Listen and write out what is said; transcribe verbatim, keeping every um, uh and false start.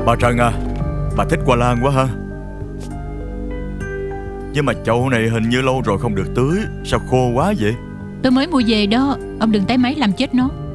Bà Trần à, bà thích hoa lan quá ha. Nhưng mà chậu này hình như lâu rồi không được tưới, sao khô quá vậy? Tôi mới mua về đó, ông đừng tái máy làm chết nó.